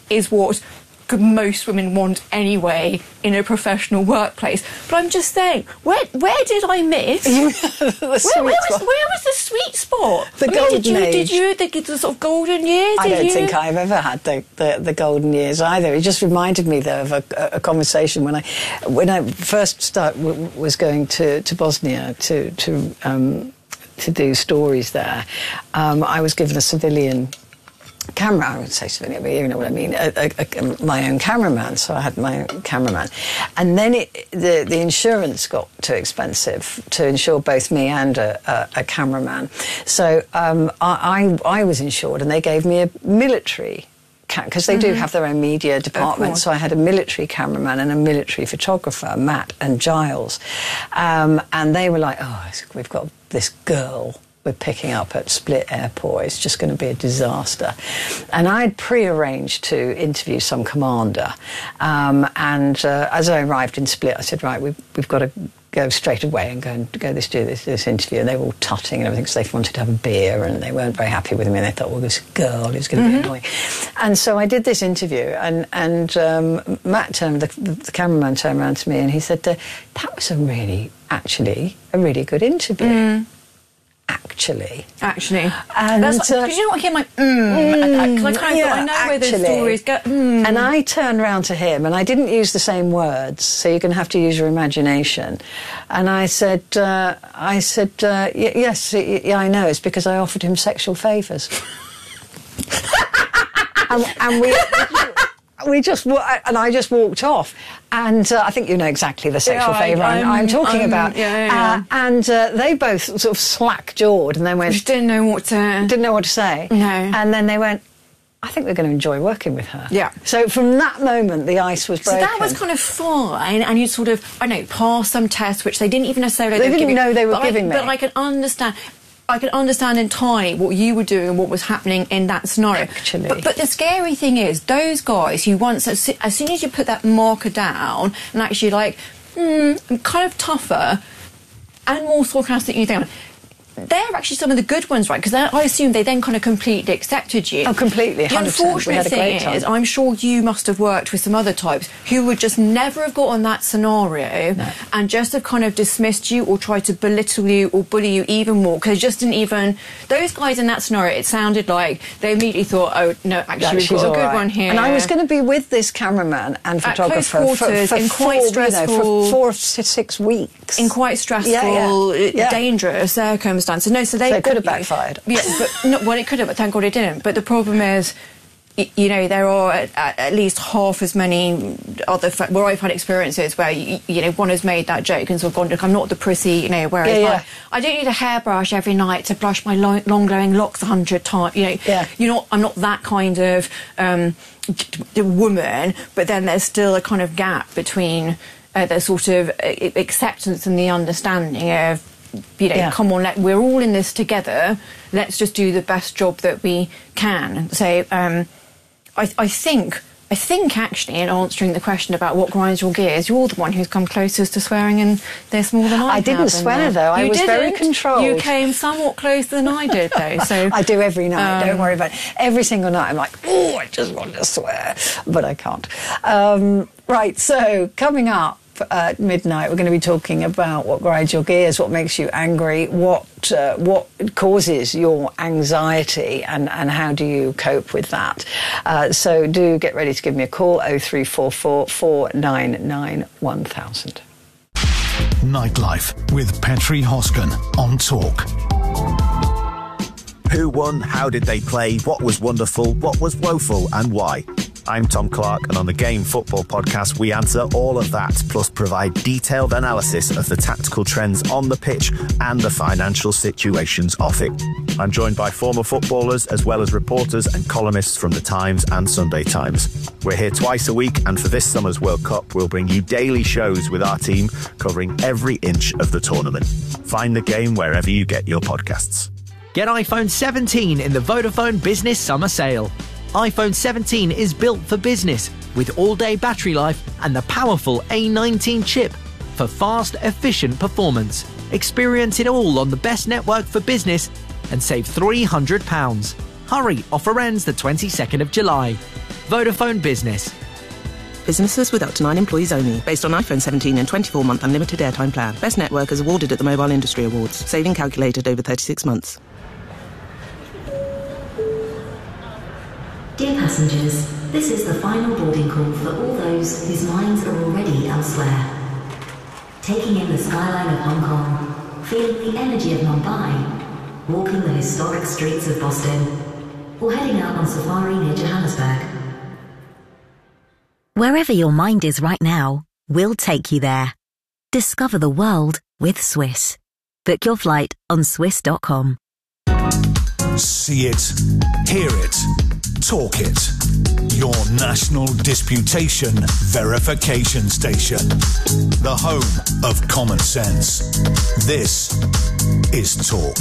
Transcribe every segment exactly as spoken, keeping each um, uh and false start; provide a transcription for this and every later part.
is what most women want anyway in a professional workplace. But I'm just saying, where where did I miss? the where, where, was, where was the sweet spot? The I mean, golden did you, age. Did you, the, the sort of golden years? I did don't you? think I've ever had the, the, the golden years either. It just reminded me, though, of a, a conversation when I when I first start, w was going to, to Bosnia to, to, um, to do stories there. Um, I was given a civilian camera, I would say civilian, but you know what I mean, a, a, a, my own cameraman, so I had my own cameraman. And then it, the, the insurance got too expensive to insure both me and a, a, a cameraman. So um, I, I, I was insured, and they gave me a military, because they mm-hmm. do have their own media department, so I had a military cameraman and a military photographer, Matt and Giles. Um, and they were like, oh, we've got this girl we're picking up at Split Airport. It's just going to be a disaster. And I'd pre-arranged to interview some commander. Um, and uh, as I arrived in Split, I said, right, we've, we've got to go straight away and go and go this do this, this interview. And they were all tutting and everything, because they wanted to have a beer, and they weren't very happy with me. And they thought, well, this girl is going to mm-hmm. be annoying. And so I did this interview, and, and um, Matt turned, the, the cameraman turned around to me, and he said, uh, that was a really, actually, a really good interview. Mm. Actually. Actually. And That's like, uh, you know what I hear my mm, because I kind of yeah, thought, I know actually. where those stories go. Mm. And I turned round to him, and I didn't use the same words, so you're going to have to use your imagination. And I said, uh, I said, uh, y yes, yeah, I know. It's because I offered him sexual favours. and, and we. We just, and I just walked off. And uh, I think you know exactly the sexual yeah, favour I'm, I'm talking I'm, about. Yeah, yeah. Uh, and uh, they both sort of slack-jawed, and then went... Just didn't know what to... Didn't know what to say. No. And then they went, I think we're going to enjoy working with her. Yeah. So from that moment, the ice was broken. So that was kind of fine, and you sort of, I don't know, passed some tests, which they didn't even necessarily... They didn't know they were but giving I, me. But I can understand... I can understand entirely what you were doing and what was happening in that scenario. Actually. But, but the scary thing is, those guys who once, as, as soon as you put that marker down and actually like, hmm, I'm kind of tougher and more sarcastic than you think, they're actually some of the good ones, right? Because I assume they then kind of completely accepted you. Oh, completely, one hundred percent. The unfortunate We had a great thing time. is, I'm sure you must have worked with some other types who would just never have got on that scenario no. and just have kind of dismissed you or tried to belittle you or bully you even more, because just didn't even... Those guys in that scenario, it sounded like they immediately thought, oh, no, actually, no, we've got a good right. one here. And I was going to be with this cameraman and photographer close quarters, for, for in four, quite stressful... You know, for four to six weeks. In quite stressful, yeah, yeah. Yeah. dangerous circumstances. No, so they... So it could have backfired. Yeah, but no, well, it could have, but thank God it didn't. But the problem is, y you know, there are at, at least half as many other, where I've had experiences where, you, you know, one has made that joke and sort of gone, look, I'm not the prissy, you know, whereas yeah, yeah. Like, I don't need a hairbrush every night to brush my long, long glowing locks a hundred times, you know. Yeah. You're not, I'm not that kind of um, woman, but then there's still a kind of gap between uh, the sort of acceptance and the understanding of, you know, yeah. come on, let, we're all in this together. Let's just do the best job that we can. So, um, I, I think, I think actually, in answering the question about what grinds your gears, you're the one who's come closest to swearing in this more than I, I have. I didn't swear though. I you was didn't. very controlled. You came somewhat closer than I did though. So I do every night. Um, don't worry about it. Every single night, I'm like, oh, I just want to swear, but I can't. Um, right. So coming up at midnight, we're going to be talking about what grinds your gears, what makes you angry, what uh, what causes your anxiety, and, and how do you cope with that. Uh, so do get ready to give me a call, oh three four four, four nine nine, one thousand. Nightlife with Petri Hosken on Talk. Who won? How did they play? What was wonderful? What was woeful? And why? I'm Tom Clark, and on the Game Football Podcast, we answer all of that, plus provide detailed analysis of the tactical trends on the pitch and the financial situations off it. I'm joined by former footballers, as well as reporters and columnists from The Times and Sunday Times. We're here twice a week, and for this summer's World Cup, we'll bring you daily shows with our team covering every inch of the tournament. Find the game wherever you get your podcasts. Get iPhone seventeen in the Vodafone Business Summer Sale. iPhone seventeen is built for business with all-day battery life and the powerful A nineteen chip for fast, efficient performance. Experience it all on the best network for business and save three hundred pounds. Hurry, offer ends the twenty-second of July. Vodafone Business. Businesses with up to nine employees only. Based on iPhone seventeen and twenty-four month unlimited airtime plan. Best network is awarded at the Mobile Industry Awards. Saving calculated over thirty-six months. Dear passengers, this is the final boarding call for all those whose minds are already elsewhere. Taking in the skyline of Hong Kong, feeling the energy of Mumbai, walking the historic streets of Boston, or heading out on safari near Johannesburg. Wherever your mind is right now, we'll take you there. Discover the world with Swiss. Book your flight on swiss dot com. See it, hear it, talk it. Your national disputation verification station. The home of common sense. This is Talk.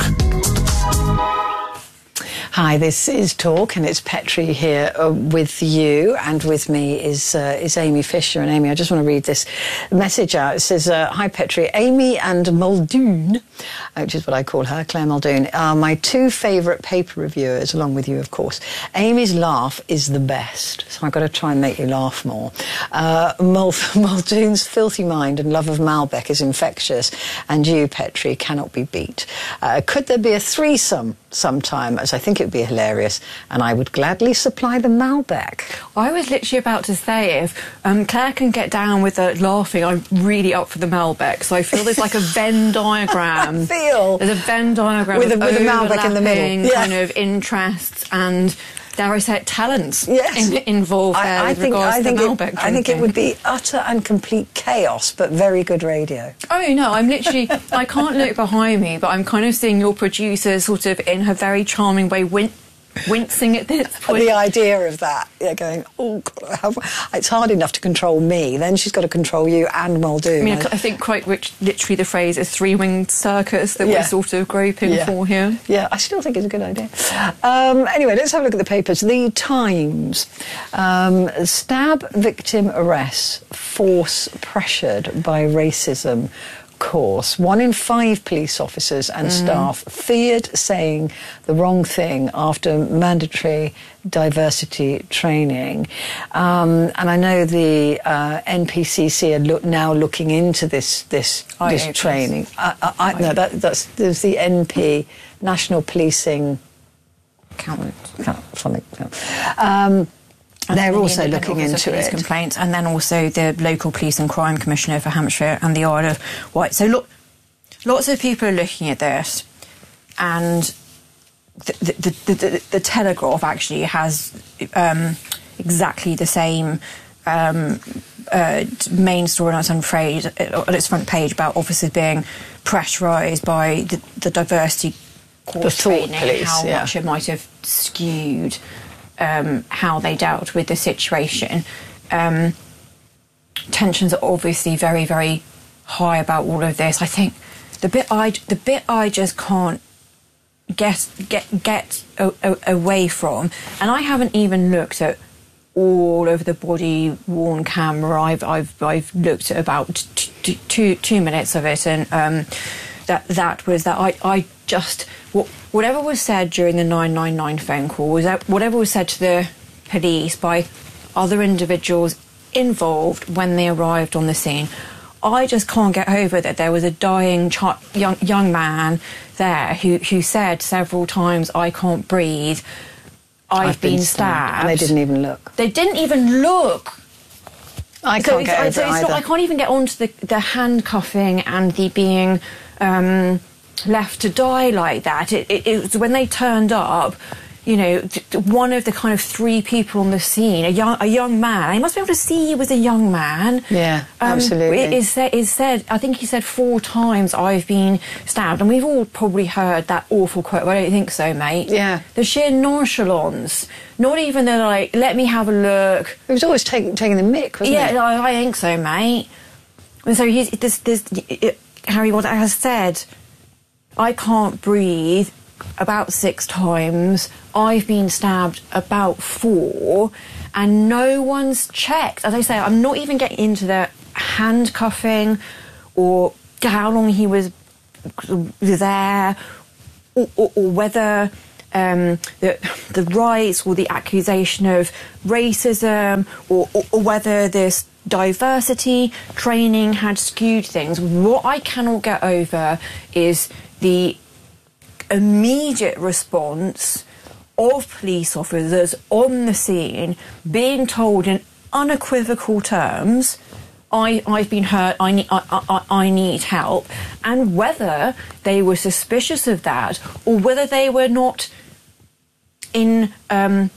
Hi, this is Talk, and it's Petrie here uh, with you, and with me is uh, is Amy Fisher. And Amy, I just want to read this message out. It says, uh, "Hi Petrie, Amy and Muldoon, which is what I call her, Claire Muldoon, are my two favourite paper reviewers, along with you, of course. Amy's laugh is the best, so I've got to try and make you laugh more. Uh, Mul- Muldoon's filthy mind and love of Malbec is infectious, and you, Petrie, cannot be beat. Uh, could there be a threesome sometime, as I think it would be hilarious, and I would gladly supply the Malbec." I was literally about to say, if um, Claire can get down with the laughing, I'm really up for the Malbec. So I feel there's like a Venn diagram. I feel there's a Venn diagram with a, of with a Malbec in the middle, overlapping yeah. kind of interests and, dare I say it, talents yes. in, involved there I, I with think, regards I think to it, Malbec drinking. I think it would be utter and complete chaos, but very good radio. Oh, no, I'm literally... I can't look behind me, but I'm kind of seeing your producer sort of in her very charming way win- wincing at this point. The idea of that, yeah, going, oh, God, how, it's hard enough to control me. Then she's got to control you and Muldoon. I mean, I think quite rich, literally the phrase is three-winged circus that yeah. we're sort of groping yeah. for here. Yeah, I still think it's a good idea. Um, anyway, let's have a look at the papers. The Times. Um, stab victim arrests, force pressured by racism. Course. One in five police officers and mm. staff feared saying the wrong thing after mandatory diversity training. Um, and I know the uh, N P C C are look, now looking into this this, this training. I, I, I, no, that, that's there's the N P, National Policing Count. Something. Um, And They're the also looking into police it. Complaints, and then also the local police and crime commissioner for Hampshire and the Isle of Wight. So look, lots of people are looking at this, and the the, the, the, the Telegraph actually has um, exactly the same um, uh, main story, I'm afraid, on its front page about officers being pressurised by the, the diversity course training, police, how yeah. much it might have skewed Um, how they dealt with the situation. Um, tensions are obviously very, very high about all of this. I think the bit I, the bit I just can't get get get a, a, away from, and I haven't even looked at all of the body worn camera. I've I've I've looked at about t- t- two two minutes of it, and um, that that was that I I just. What, Whatever was said during the nine nine nine phone call, was that whatever was said to the police by other individuals involved when they arrived on the scene, I just can't get over that there was a dying ch- young young man there who, who said several times, "I can't breathe, I've, I've been, been stabbed. stabbed." And they didn't even look. They didn't even look. I so can't get over so it either. Not, I can't even get onto the, the handcuffing and the being... Um, left to die like that. It, it, it was when they turned up, you know, one of the kind of three people on the scene, a young a young man. He must be able to see he was a young man. Yeah, um, absolutely. It is said, is said. I think he said four times, "I've been stabbed," and we've all probably heard that awful quote. Well, I don't think so, mate. Yeah. The sheer nonchalance. Not even the like, "Let me have a look." He was always taking taking the mick, wasn't yeah, he? Yeah, I, I think so, mate. And so he's this this it, Harry Watt has said, "I can't breathe," about six times. I've been stabbed about four, and no one's checked. As I say, I'm not even getting into the handcuffing or how long he was there, or, or, or whether um, the, the rights or the accusation of racism, or, or, or whether this diversity training had skewed things. What I cannot get over is the immediate response of police officers on the scene being told in unequivocal terms, I, I've been hurt, I need, I, I, I need help, and whether they were suspicious of that or whether they were not in, um,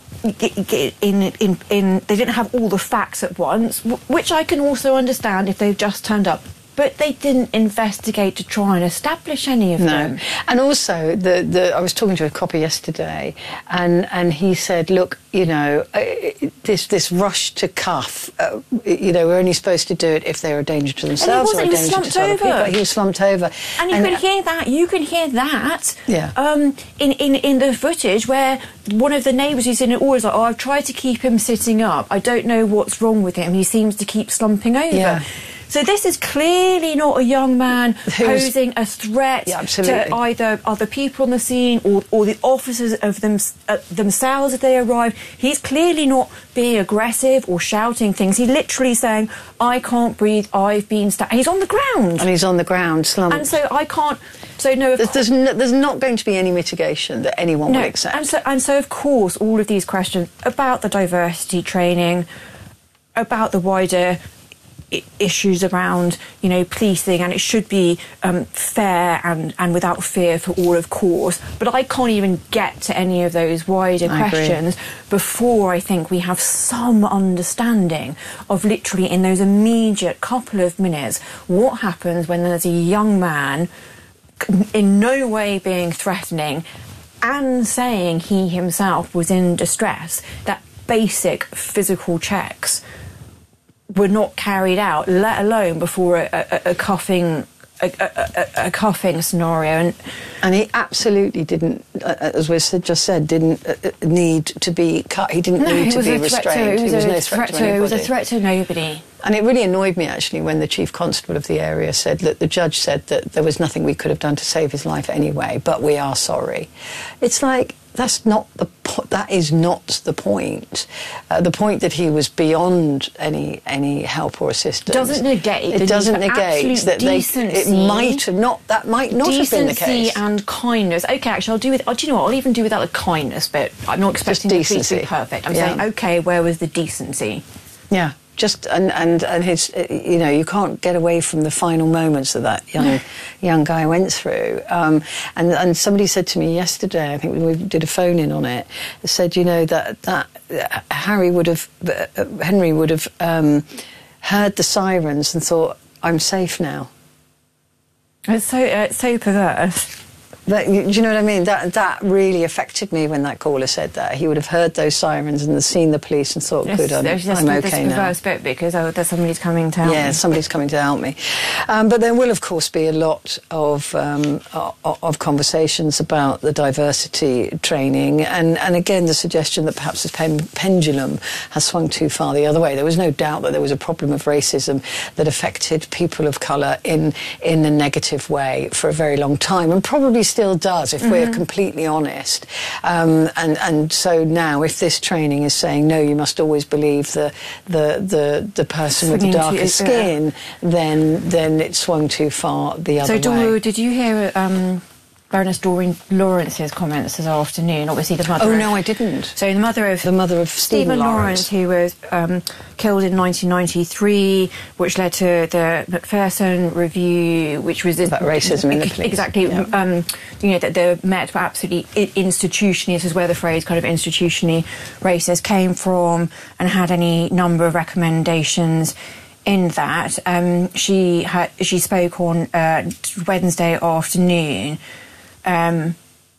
in, in, in, they didn't have all the facts at once, which I can also understand if they've just turned up. But they didn't investigate to try and establish any of no. them. And also, the, the I was talking to a copper yesterday, and, and he said, look, you know, uh, this this rush to cuff, uh, you know, we're only supposed to do it if they're a danger to themselves or a he was danger to slumped other over. people. He was slumped over. And you and, can hear that, you can hear that yeah. um, in, in, in the footage where one of the neighbours who's in it always like, oh, I've tried to keep him sitting up. I don't know what's wrong with him. He seems to keep slumping over. Yeah. So this is clearly not a young man Who's, posing a threat yeah, to either other people on the scene or, or the officers of them, uh, themselves as they arrive. He's clearly not being aggressive or shouting things. He's literally saying, I can't breathe, I've been stabbed. He's on the ground. And he's on the ground, slumped. And so I can't... So no, there's, there's, no, there's not going to be any mitigation that anyone no, will accept. And so, and so, of course, all of these questions about the diversity training, about the wider issues around, you know, policing, and it should be um, fair and, and without fear for all, of course. But I can't even get to any of those wider I questions agree. before I think we have some understanding of literally in those immediate couple of minutes what happens when there's a young man in no way being threatening and saying he himself was in distress, that basic physical checks were not carried out, let alone before a, a, a cuffing a, a, a cuffing scenario. And, and he absolutely didn't, uh, as we just said, didn't uh, need to be cut. He didn't no, need to be to, restrained. It was, he was a no threat, threat to, to anybody. It was a threat to nobody. And it really annoyed me, actually, when the chief constable of the area said that the judge said that there was nothing we could have done to save his life anyway, but we are sorry. It's like, that's not the po- that is not the point. Uh, the point that he was beyond any any help or assistance doesn't negate. It the doesn't negate that they. It might have not. That might not have been the case. Decency and kindness. Okay, actually, I'll do with. Oh, do you know what? I'll even do without the kindness bit. I'm not expecting the police to be perfect. I'm yeah. saying, okay, where was the decency? Yeah. Just and, and and his, you know, you can't get away from the final moments that that young young guy went through. Um, and and somebody said to me yesterday, I think we did a phone in on it, said, you know, that that Harry would have, uh, Henry would have um, heard the sirens and thought, I'm safe now. It's so uh, it's so perverse. That, do you know what I mean? That that really affected me when that caller said that. He would have heard those sirens and seen the police and thought, good, I'm, there's just, I'm okay there's now. There's a perverse bit because oh, there's somebody's coming to help yeah, me. somebody's coming to help me. Um, but there will, of course, be a lot of um, of conversations about the diversity training. And, and again, the suggestion that perhaps the pen pendulum has swung too far the other way. There was no doubt that there was a problem of racism that affected people of colour in, in a negative way for a very long time, and probably still does, if mm-hmm. we're completely honest. Um, and, and so now, if this training is saying, no, you must always believe the the the, the person with the darker skin, yeah. then then it swung too far the other so, way. So, did you hear um, Baroness Doreen Lawrence's comments this afternoon? Obviously, the mother. Oh of, no, I didn't. So the mother of the mother of Stephen, Stephen Lawrence, who was um, killed in nineteen ninety-three, which led to the Macpherson Review, which was about racism in the police. Exactly. Yeah. Um, you know that the Met were absolutely institutionally. This is where the phrase kind of institutionally racist came from, and had any number of recommendations in that. Um, she had, she spoke on uh, Wednesday afternoon. Um,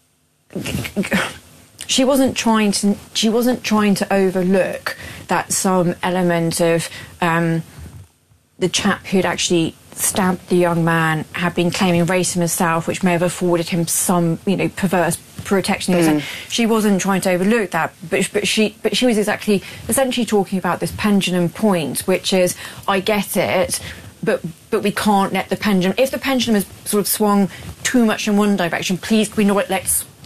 she wasn't trying to. She wasn't trying to overlook that some element of um, the chap who'd actually stabbed the young man had been claiming racism himself, which may have afforded him some, you know, perverse protection. Mm. She wasn't trying to overlook that, but but she but she was exactly essentially talking about this pendulum point, which is, I get it. But but we can't let the pendulum. If the pendulum has sort of swung too much in one direction, please, can we not let's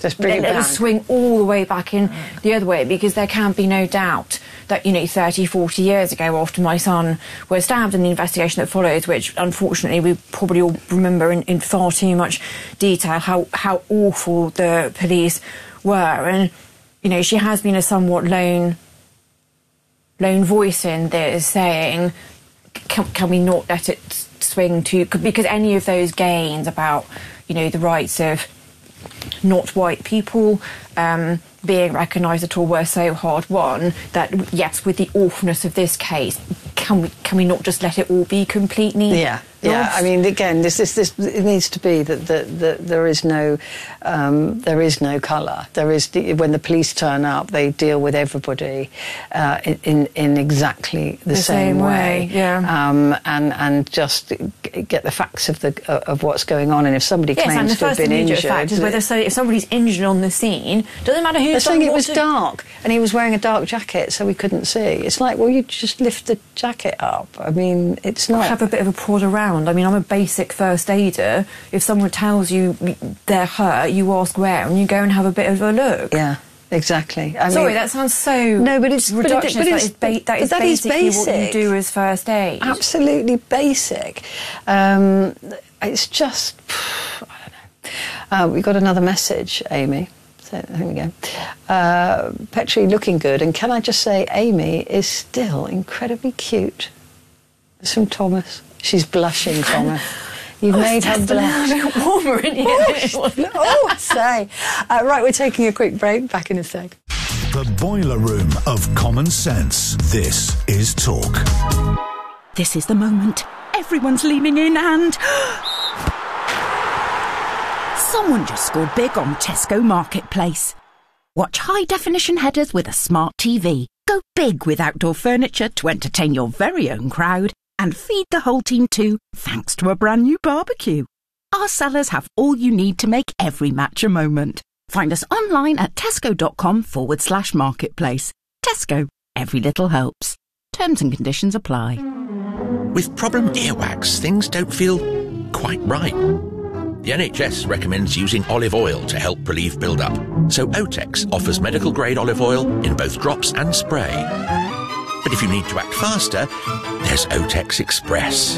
Just bring let, it let back. us swing all the way back in the other way, because there can be no doubt that, you know, thirty, forty years ago, after my son was stabbed, and the investigation that followed, which unfortunately we probably all remember in, in far too much detail, how, how awful the police were. And, you know, she has been a somewhat lone, lone voice in this, saying, can, can we not let it swing to... Because any of those gains about, you know, the rights of not white people um, being recognised at all were so hard won that, yes, with the awfulness of this case, can we can we not just let it all be completely yeah yeah lost? I mean, again, this this, this it needs to be that, that, that there is no um, there is no colour. There is the, when the police turn up, they deal with everybody uh, in, in in exactly the, the same, same way, way yeah um, and and just get the facts of the of what's going on. And if somebody yes, claims and the to have first been immediate injured, fact is whether so if somebody's injured on the scene, doesn't matter who's they're saying done it what was to- dark and he was wearing a dark jacket, so we couldn't see. It's like, well, you just lift the jacket up. I mean, it's not... have a bit of a prod around. I mean, I'm a basic first aider. If someone tells you they're hurt, you ask where, and you go and have a bit of a look. Yeah, exactly. I Sorry, mean, that sounds so no, but it's but it- reductionist. but That it's- is, ba- that but is that is basically what you basic. do as first aid. Absolutely basic. Um, it's just... I don't know. Uh, we got another message, Amy. So, here we go. Uh, Petri looking good, and can I just say, Amy is still incredibly cute. It's from Thomas. She's blushing, Thomas. You've Oh, made it's her just a blush. little bit warmer in here. Oh, oh, I say. Uh, right, we're taking a quick break. Back in a sec. The boiler room of common sense. This is Talk. This is the moment. Everyone's leaning in and... Someone just scored big on Tesco Marketplace. Watch high-definition headers with a smart T V. Go big with outdoor furniture to entertain your very own crowd. And feed the whole team too, thanks to a brand new barbecue. Our sellers have all you need to make every match a moment. Find us online at tesco.com forward slash marketplace. Tesco, every little helps. Terms and conditions apply. With problem earwax, things don't feel quite right. The N H S recommends using olive oil to help relieve build-up. So Otex offers medical-grade olive oil in both drops and spray. But if you need to act faster, there's Otex Express.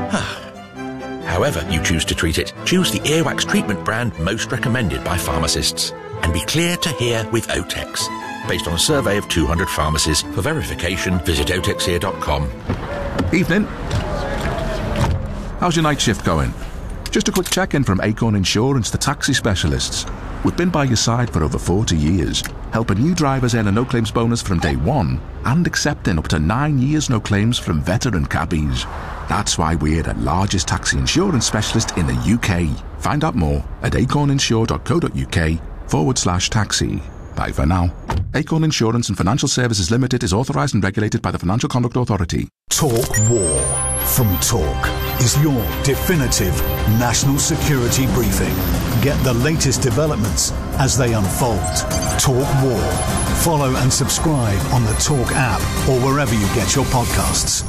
However you choose to treat it, choose the earwax treatment brand most recommended by pharmacists. And be clear to hear with Otex. Based on a survey of two hundred pharmacies. For verification, visit otex ear dot com. Evening. How's your night shift going? Just a quick check-in from Acorn Insurance, the taxi specialists. We've been by your side for over forty years, helping new drivers earn a no-claims bonus from day one and accepting up to nine years no claims from veteran cabbies. That's why we're the largest taxi insurance specialist in the U K. Find out more at acorninsure.co.uk forward slash taxi. Bye for now. Acorn Insurance and Financial Services Limited is authorised and regulated by the Financial Conduct Authority. Talk War from Talk is your definitive national security briefing. Get the latest developments as they unfold. Talk War. Follow and subscribe on the Talk app or wherever you get your podcasts.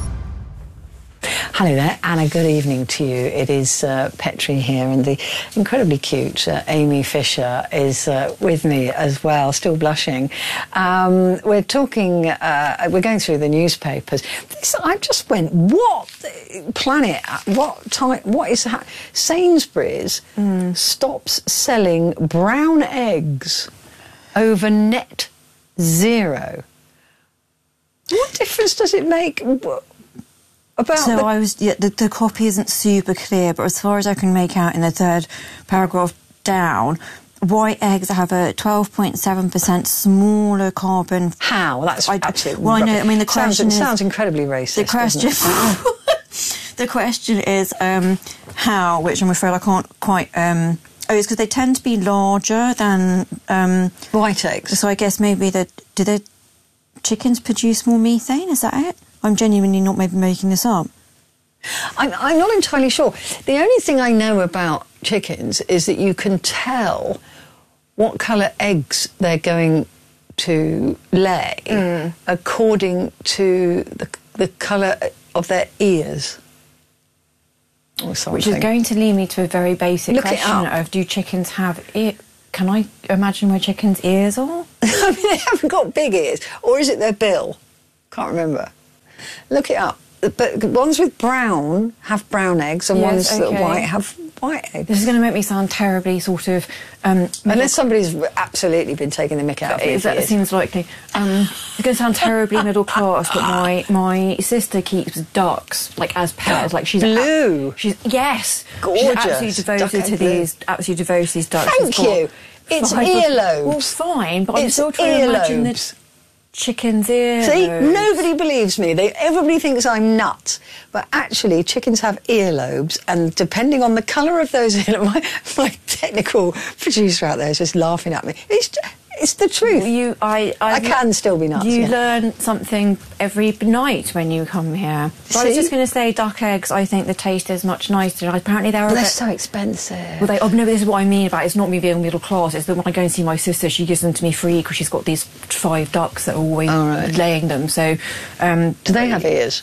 Hello there, Anna. Good evening to you. It is uh, Petri here, and the incredibly cute uh, Amy Fisher is uh, with me as well, still blushing. Um, we're talking, uh, we're going through the newspapers. This, I just went, what planet, what time, what is that? Sainsbury's mm. stops selling brown eggs over net zero. What difference does it make? About so the... I was, yeah, the, the copy isn't super clear, but as far as I can make out in the third paragraph down, white eggs have a twelve point seven percent smaller carbon... How? That's I, absolutely Well, I know, I mean, the question sounds, is... It sounds incredibly racist, The question... the question is um, how, which I'm afraid I can't quite... Um, oh, it's because they tend to be larger than... Um, white eggs. So I guess maybe the... Do the chickens produce more methane? Is that it? I'm genuinely not maybe making this up. I'm, I'm not entirely sure. The only thing I know about chickens is that you can tell what colour eggs they're going to lay mm. according to the, the colour of their ears. Or something. Which is going to lead me to a very basic Look question of, do chickens have ear... can I imagine where chickens' ears are? I mean, they haven't got big ears. Or is it their bill? Can't remember. Look it up. But ones with brown have brown eggs, and Yes, ones that okay. are white have white eggs. This is going to make me sound terribly sort of... Um, Unless somebody's absolutely been taking the mick out of me. That for years. seems likely. Um, it's going to sound terribly middle class, but my my sister keeps ducks like as pets. Like she's blue. A, she's yes, gorgeous. She's absolutely devoted Duck to egg blue. these. Absolutely devoted to these ducks. Thank She's got you. It's five- earlobes. Well, fine, but I'm It's still trying to imagine the earlobes. chicken's ear. See, nobody believes me. They, everybody thinks I'm nuts. But actually, chickens have earlobes, and depending on the colour of those earlobes, my, my technical producer out there is just laughing at me. It's, it's the truth. You, I, I, I can still be nuts. You yeah. learn something every night when you come here. But I was See? just going to say, duck eggs, I think the taste is much nicer. And apparently they're a They're bit... so expensive. Well, they, oh, no, this is what I mean about it's not me being middle class. It's that when I go and see my sister, she gives them to me free because she's got these five ducks that are always Oh, right. laying them. So, um, Do they have ears?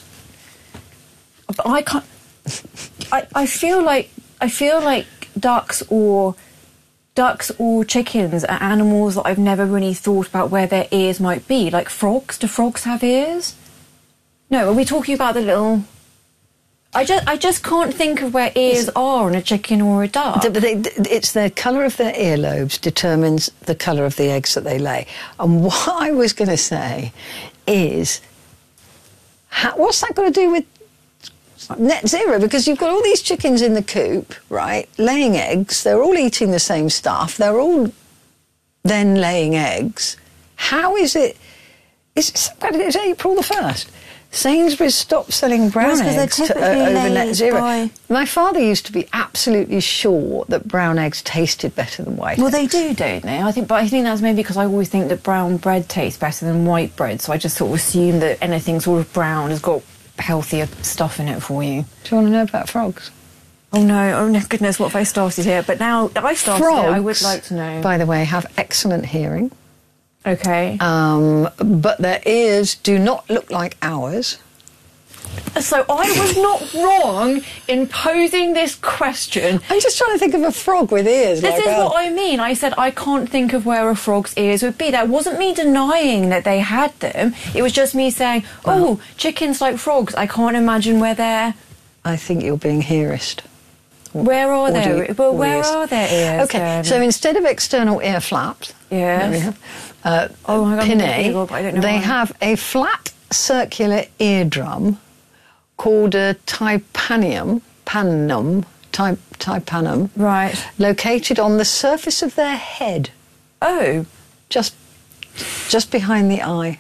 but I can't. I, I feel like I feel like ducks or ducks or chickens are animals that I've never really thought about where their ears might be. Like frogs. Do frogs have ears? No. Are we talking about the little? I just I just can't think of where ears are on a chicken or a duck. But they, it's the colour of their earlobes determines the colour of the eggs that they lay. And what I was going to say is, how, what's that got to do with net zero? Because you've got all these chickens in the coop, right, laying eggs. They're all eating the same stuff. They're all then laying eggs. How is it? It's, it's April the first. Sainsbury's stopped selling brown Well, 'cause they're eggs to, uh, typically over net laid zero. by- My father used to be absolutely sure that brown eggs tasted better than white Well, eggs. they do, don't they? I think, but I think that's maybe because I always think that brown bread tastes better than white bread, so I just sort of assume that anything sort of brown has got healthier stuff in it for you. Do you want to know about frogs? Oh no! Oh no! Goodness, what have I started here? But now that I started Frogs, it, I would like to know. by the way, have excellent hearing. Okay. Um, but their ears do not look like ours. So I was not wrong in posing this question. I'm just trying to think of a frog with ears This like is ours. what I mean. I said I can't think of where a frog's ears would be. That wasn't me denying that they had them. It was just me saying, oh, chickens like frogs. I can't imagine where they're... I think you're being hearist. Where are Audio- their... Well, where audience. are their ears? Okay, then? so instead of external ear flaps, Yes. there we have, uh, Oh, hang on, I'm gonna pinnae, Google, but I don't know they why. have a flat circular eardrum called a tympanium, panum, typ, tympanium, Right. located on the surface of their head, Oh. just just behind the eye.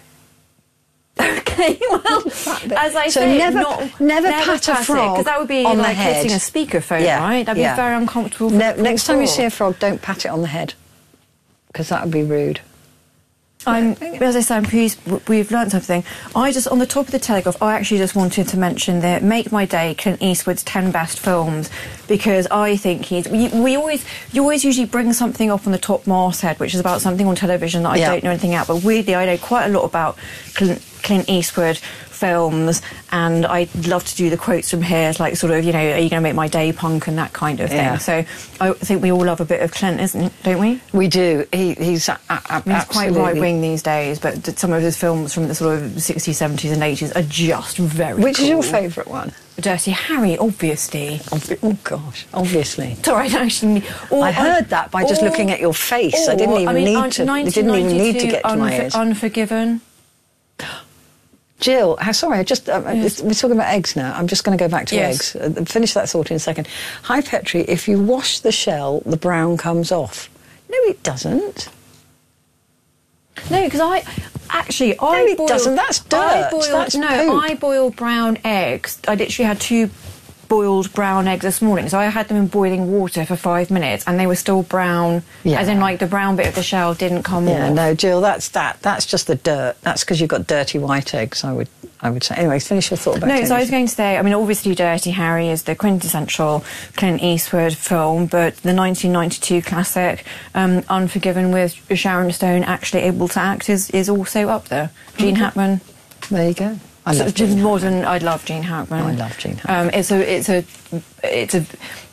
Okay, well, as I So say, never- not, never pat a frog because that would be on the like head. hitting a speakerphone, Yeah, right? That'd yeah. be very uncomfortable. For Ne- for next the time you frog. see a frog, don't pat it on the head, because that would be rude. I'm, as I say, I'm pleased w- we've learnt something. I just, on the top of the Telegraph, I actually just wanted to mention that Make My Day, Clint Eastwood's ten best films, because I think he's... We, we always, you always usually bring something up on the top masthead, which is about something on television that I Yeah. don't know anything about, but weirdly I know quite a lot about Clint, Clint Eastwood films, and I love to do the quotes from here, like sort of, you know, are you going to make my day, punk, and that kind of thing. Yeah. So I think we all love a bit of Clint, isn't it, don't we? We do. He, he's a, a, a, I mean, he's quite absolutely- right-wing these days, but th- some of his films from the sort of sixties, seventies and eighties are just very Which is your cool. favourite one? Dirty Harry, obviously. Obvi- oh, gosh, obviously. Sorry, I don't actually... Or, I heard that by just or- looking at your face. I didn't or, even mean, need un- to. I didn't even need to get to my Unfor- ears. Unforgiven. Jill, how, sorry, I just um, Yes. we're talking about eggs now. I'm just going to go back to Yes. eggs. Uh, finish that thought in a second. Hi, Petri. If you wash the shell, the brown comes off. No, it doesn't. No, because I... Actually, I it boiled... doesn't. That's I dirt. boiled, That's no, poop. I boiled brown eggs. I literally had two boiled brown eggs this morning, so I had them in boiling water for five minutes, and they were still brown, Yeah. as in, like, the brown bit of the shell didn't come Yeah, off. no, Jill, that's that. That's just the dirt. That's because you've got dirty white eggs. I would, I would say. Anyway, finish your thought about. No, so I was television. going to say, I mean, obviously Dirty Harry is the quintessential Clint Eastwood film, but the nineteen ninety-two classic um, Unforgiven with Sharon Stone actually able to act is, is also up there. Gene Okay. Hackman. There you go. I love Just Gene modern. I love Gene Hackman. I love Gene Hackman. Um, it's a, it's a, it's a.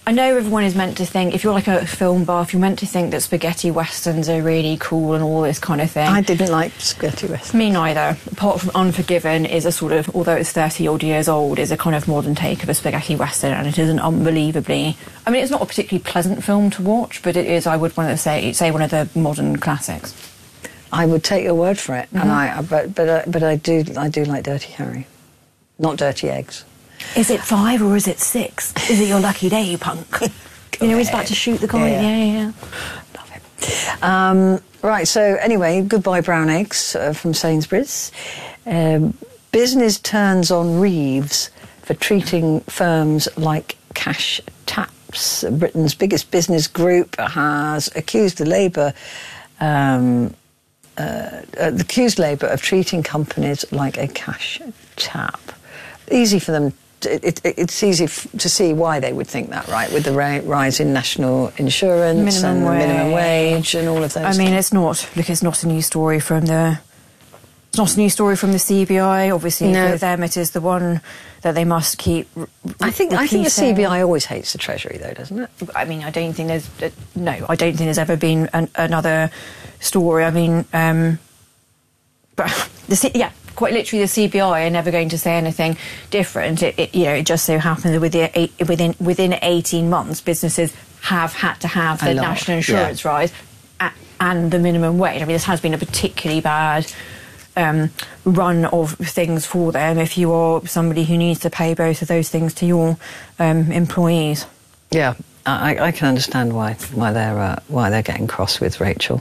I know everyone is meant to think, if you're like a film buff, you're meant to think that spaghetti westerns are really cool and all this kind of thing. I didn't like spaghetti westerns. Me neither. Apart from Unforgiven is a sort of, although it's thirty odd years old, is a kind of modern take of a spaghetti western, and it is an unbelievably, I mean, it's not a particularly pleasant film to watch, but it is, I would want to say, say one of the modern classics. I would take your word for it, mm-hmm. and I, but but uh, but I do I do like Dirty Harry, not Dirty Eggs. Is it five or is it six? Is it your lucky day, punk? You know, he's about to shoot the guy. Yeah, yeah, yeah. yeah. Love it. Um, right, so anyway, goodbye brown eggs uh, from Sainsbury's. Um, business turns on Reeves for treating firms like cash taps. Britain's biggest business group has accused the Labour... Um, uh, uh, accused Labour of treating companies like a cash tap. Easy for them. It, it, it's easy f- to see why they would think that, right? With the ra- rise in national insurance minimum and wage. minimum wage and all of those. I mean, things. it's not. Look, it's not a new story from the. It's not a new story from the C B I. Obviously, no. for them, it is the one that they must keep. R- I think. repeating. I think the C B I always hates the Treasury, though, doesn't it? I mean, I don't think there's. Uh, no, I don't think there's ever been an, another story. I mean, um, but the C- yeah. Quite literally, the C B I are never going to say anything different. It, it, you know, it just so happens that within eight, within within eighteen months, businesses have had to have the national insurance yeah. rise a, and the minimum wage. I mean, this has been a particularly bad um, run of things for them. If you are somebody who needs to pay both of those things to your um, employees, yeah, I, I can understand why why they're uh, why they're getting cross with Rachel.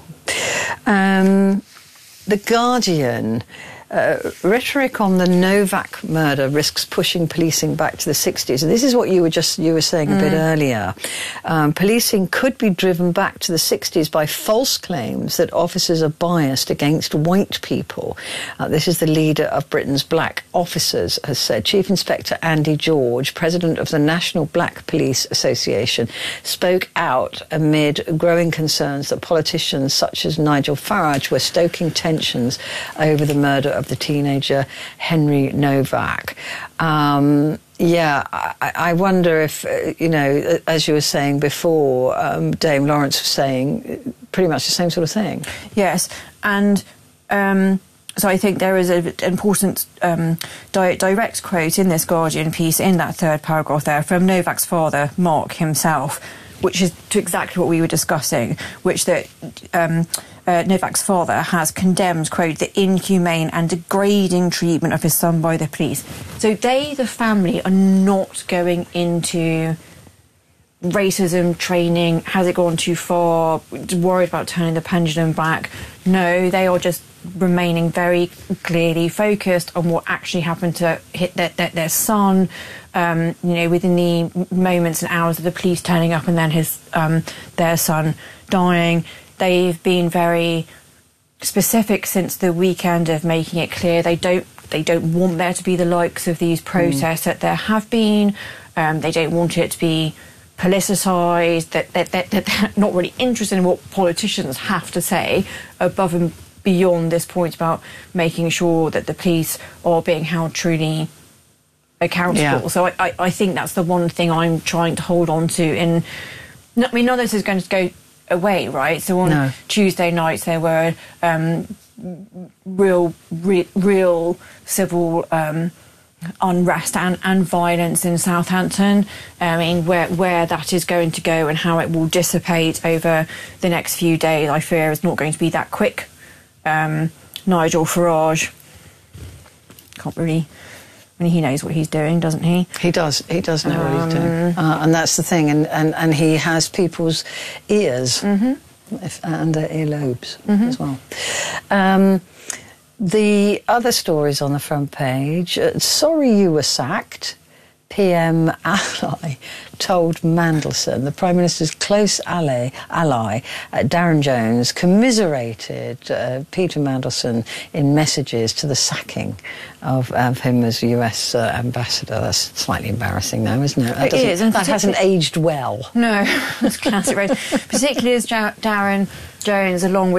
Um, the Guardian. Uh, rhetoric on the Novak murder risks pushing policing back to the sixties. And this is what you were just you were saying a mm. bit earlier. Um, policing could be driven back to the sixties by false claims that officers are biased against white people. Uh, this is the leader of Britain's Black Officers, has said. Chief Inspector Andy George, president of the National Black Police Association, spoke out amid growing concerns that politicians such as Nigel Farage were stoking tensions over the murder of the teenager Henry Novak. Um, yeah, I, I wonder if, uh, you know, as you were saying before, um, Dame Lawrence was saying pretty much the same sort of thing. Yes, and um, so I think there is an important um, di- direct quote in this Guardian piece, in that third paragraph there, from Novak's father, Mark, himself, which is to exactly what we were discussing, which that um, uh, Novak's father has condemned, quote, the inhumane and degrading treatment of his son by the police. So they, the family, are not going into racism training. Has it gone too far? Worried about turning the pendulum back? No, they are just remaining very clearly focused on what actually happened to hit their, their, their son. Um, you know, within the moments and hours of the police turning up and then his um, their son dying. They've been very specific since the weekend of making it clear they don't they don't want there to be the likes of these protests mm. that there have been. Um, they don't want it to be politicised, that, that, that, that they're not really interested in what politicians have to say above and beyond this point about making sure that the police are being held truly accountable. Yeah. So I, I, I think that's the one thing I'm trying to hold on to. In, I mean, none of this is going to go away, right? So on no. Tuesday nights there were um, real, re, real civil um, unrest and, and violence in Southampton. I mean, where where that is going to go and how it will dissipate over the next few days, I fear is not going to be that quick. Um, Nigel Farage can't really. I mean, he knows what he's doing, doesn't he? He does. He does know um, what he's doing, uh, and that's the thing. And, and, and he has people's ears mm-hmm. if, and their earlobes mm-hmm. as well. Um, the other stories on the front page. Uh, sorry you were sacked. P M ally told Mandelson, the Prime Minister's close ally, ally uh, Darren Jones, commiserated uh, Peter Mandelson in messages to the sacking of, of him as U S uh, ambassador. That's slightly embarrassing now, isn't it? That it is. And that hasn't aged well. No, that's classic. Right? Particularly as ja- Darren Jones, along with Pat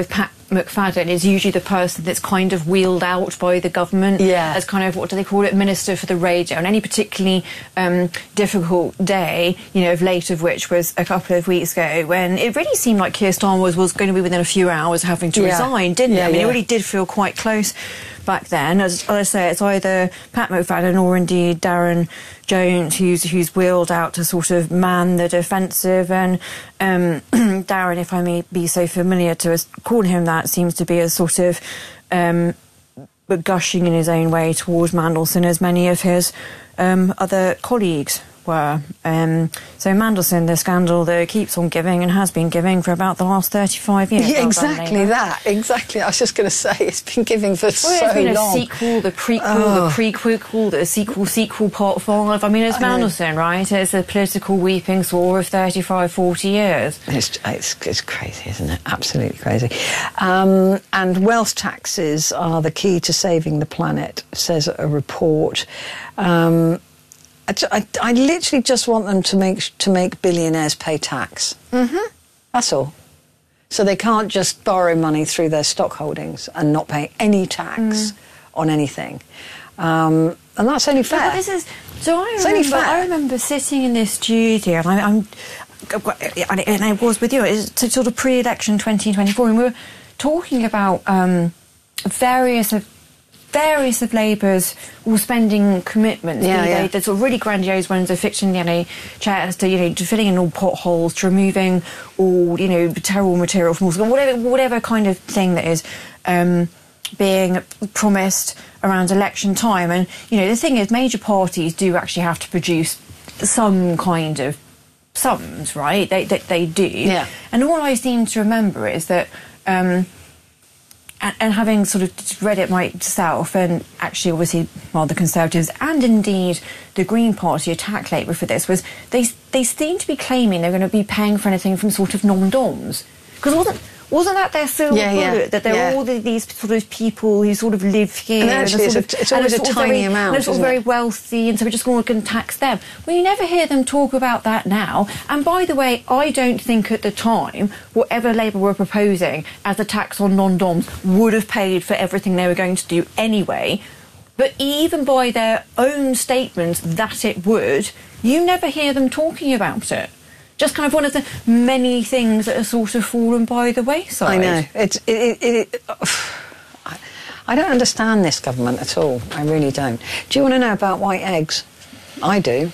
McFadden is usually the person that's kind of wheeled out by the government yeah. as kind of, what do they call it, Minister for the Radio. And any particularly um, difficult day, you know, of late of which was a couple of weeks ago, when it really seemed like Keir Starmer was, was going to be within a few hours of having to yeah. resign, didn't yeah, it? I mean, yeah. it really did feel quite close back then. As, as I say, it's either Pat McFadden or indeed Darren Jones who's who's wheeled out to sort of man the defensive. And um, Darren, if I may be so familiar to us calling him that, seems to be a sort of um, gushing in his own way towards Mandelson, as many of his um, other colleagues were. Um, so Mandelson, the scandal that keeps on giving and has been giving for about the last thirty-five years. Yeah, exactly that. Exactly. I was just going to say, it's been giving for well, so it's been long. a sequel, the prequel, oh. the prequel, the sequel, sequel part five. I mean, it's Mandelson, right? It's a political weeping sore of thirty-five, forty years. It's, it's, it's crazy, isn't it? Absolutely crazy. Um, and wealth taxes are the key to saving the planet, says a report. Um, I, I, I literally just want them to make to make billionaires pay tax. Mm-hmm. That's all. So they can't just borrow money through their stock holdings and not pay any tax mm. on anything. Um, and that's only fair. Yeah, this is, so I it's remember, only fair. I remember sitting in this studio, and I, I'm, and I was with you. It's sort of pre-election twenty twenty-four, and we were talking about um, various of. Various of Labour's all spending commitments, yeah, the, yeah. the sort of really grandiose ones of fixing the N H S, to, you know, to filling in all potholes, to removing all, you know, terrible material from all schools, whatever, whatever kind of thing that is um, being promised around election time. And, you know, the thing is, major parties do actually have to produce some kind of sums, right? They, they, they do. Yeah. And all I seem to remember is that... Um, And, and having sort of read it myself, and actually obviously, well, the Conservatives and indeed the Green Party attacked Labour for this, was they they seem to be claiming they're going to be paying for anything from sort of non-doms. Because wasn't wasn't that their silver yeah, yeah, bullet, that there yeah. are all the, these sort of people who sort of live here, and actually and it's, sort a, of, it's always a tiny very, amount, and it's all isn't very it? wealthy, and so we're just going to tax them. Well, you never hear them talk about that now. And by the way, I don't think at the time whatever Labour were proposing as a tax on non-doms would have paid for everything they were going to do anyway. But even by their own statements that it would, you never hear them talking about it. Just kind of one of the many things that are sort of fallen by the wayside. I know. It's, it, it, it, uh, I don't understand this government at all. I really don't. Do you want to know about white eggs? I do.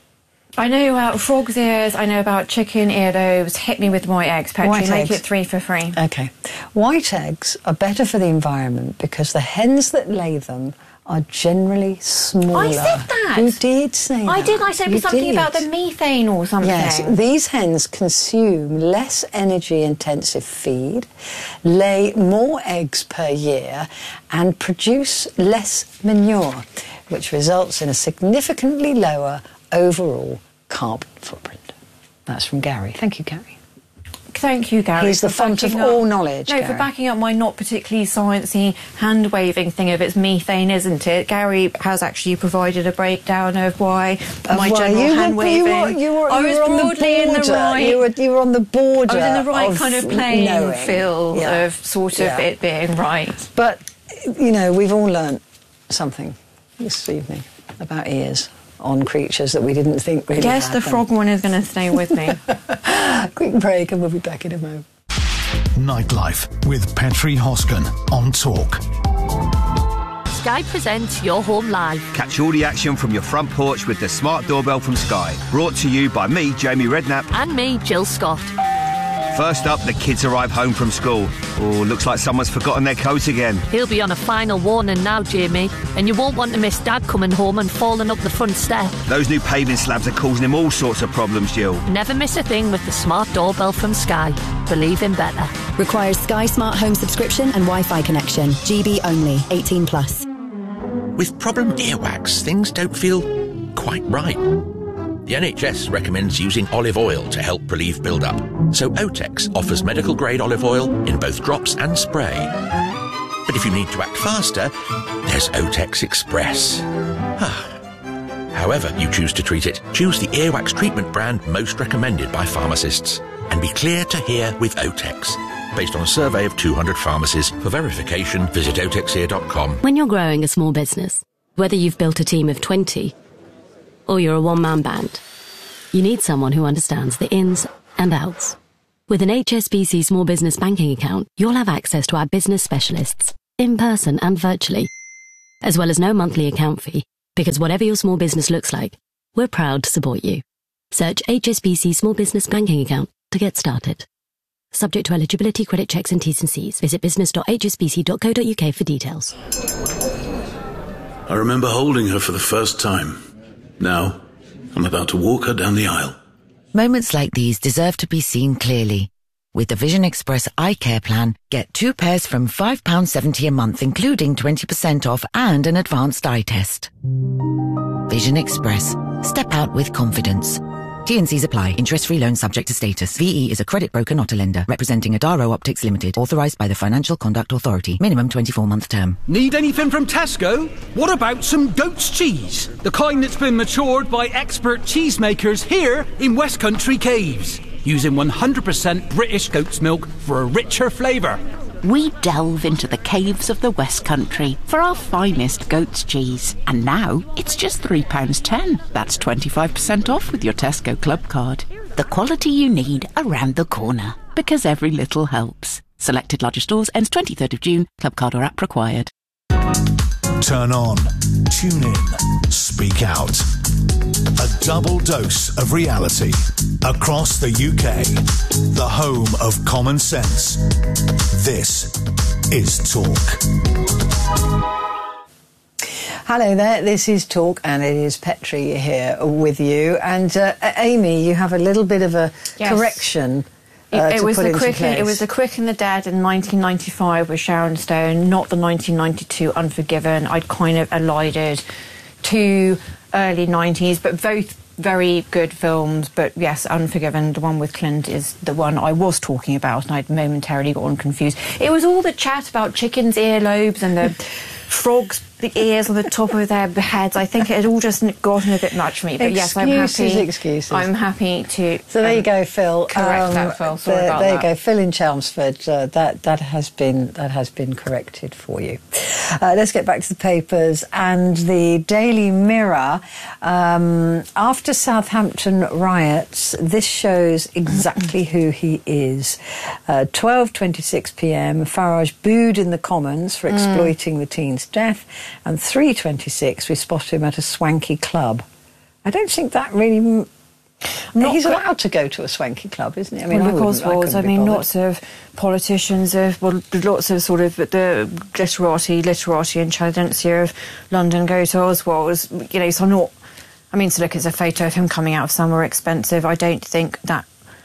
I know about frog's ears, I know about chicken earlobes. Hit me with white eggs, Petri. White Make eggs. it three for free. OK. White eggs are better for the environment because the hens that lay them are generally smaller. I said that. You did say I that. did. I said it was You something did. about the methane or something. Yes, these hens consume less energy-intensive feed, lay more eggs per year, and produce less manure, which results in a significantly lower overall carbon footprint. That's from Gary. Thank you, Gary. Thank you, Gary. He's the font of backing up- all knowledge, No, Gary. for backing up my not particularly sciencey hand-waving thing of it's methane, isn't it? Gary has actually provided a breakdown of why Of my why general you were- hand-waving. You were, you were, I you was were on the broadly in the border. right. You were, you were on the border. I was in the right of kind of playing knowing. field Yeah. of sort of Yeah. it being right. But, you know, we've all learnt something this evening about ears on creatures that we didn't think really Yes, had the them. frog one is going to stay with me. Quick break and we'll be back in a moment. Nightlife with Petri Hoskin on Talk. Sky presents Your Home Live. Catch all the action from your front porch with the smart doorbell from Sky. Brought to you by me, Jamie Redknapp. And me, Jill Scott. First up, the kids arrive home from school. Oh, looks like someone's forgotten their coat again. He'll be on a final warning now, Jamie, and you won't want to miss Dad coming home and falling up the front step. Those new paving slabs are causing him all sorts of problems, Jill. Never miss a thing with the smart doorbell from Sky. Believe in better. Requires Sky Smart Home subscription and Wi-Fi connection. G B only. eighteen plus. With problem earwax, things don't feel quite right. The N H S recommends using olive oil to help relieve build-up. So Otex offers medical-grade olive oil in both drops and spray. But if you need to act faster, there's Otex Express. However you choose to treat it, choose the earwax treatment brand most recommended by pharmacists. And be clear to hear with Otex. based on a survey of two hundred pharmacies. For verification, visit otexear dot com. When you're growing a small business, whether you've built a team of twenty or you're a one-man band, you need someone who understands the ins and outs. With an H S B C small business banking account, you'll have access to our business specialists, in person and virtually, as well as no monthly account fee, because whatever your small business looks like, we're proud to support you. Search H S B C Small Business Banking Account to get started. Subject to eligibility, credit checks and T's and C's. Visit business dot h s b c dot co dot u k for details. I remember holding her for the first time. Now, I'm about to walk her down the aisle. Moments like these deserve to be seen clearly. With the Vision Express Eye Care Plan, get two pairs from five pounds seventy a month, including twenty percent off and an advanced eye test. Vision Express. Step out with confidence. T and C's apply. Interest-free loan subject to status. V E is a credit broker, not a lender. Representing Adaro Optics Limited. Authorised by the Financial Conduct Authority. Minimum twenty-four month term. Need anything from Tesco? What about some goat's cheese? The kind that's been matured by expert cheesemakers here in West Country Caves. Using one hundred percent British goat's milk for a richer flavour. We delve into the caves of the West Country for our finest goat's cheese. And now it's just three pounds ten. That's twenty-five percent off with your Tesco Club card. The quality you need around the corner. Because every little helps. Selected larger stores ends twenty-third of June. Club card or app required. Turn on, tune in, speak out. A double dose of reality across the U K. The home of common sense. This is Talk. Hello there, this is Talk and it is Petrie here with you. And uh, Amy, you have a little bit of a yes. correction. Uh, It, it to was put the into quick. place. It was the Quick and the Dead in nineteen ninety-five with Sharon Stone, not the nineteen ninety-two Unforgiven. I'd kind of elided two early nineties, but both very good films. But yes, Unforgiven, the one with Clint, is the one I was talking about, and I'd momentarily gotten confused. It was all the chat about chickens' earlobes and the frogs, the ears on the top of their heads. I think it had all just gotten a bit much for me. But excuses, yes, I'm happy. Excuses. I'm happy to. So there um, you go, Phil. Correct um, that, Phil. Sorry there, about there that. you go, Phil in Chelmsford. Uh, that that has been that has been corrected for you. Uh, let's get back to the papers and the Daily Mirror. Um, after Southampton riots, this shows exactly who he is. Uh, twelve twenty-six p m, Farage booed in the Commons for exploiting mm. the teen's death, and three twenty-six we spot him at a swanky club. I don't think that really. Not He's allowed to go to a swanky club, isn't he? I mean, well, I because was, I, I mean, lots of politicians, have, well, lots of sort of the literati, literati intelligentsia of London go to Oswald's, you know, so I'm not, I mean, to look at a photo of him coming out of somewhere expensive, I don't think that,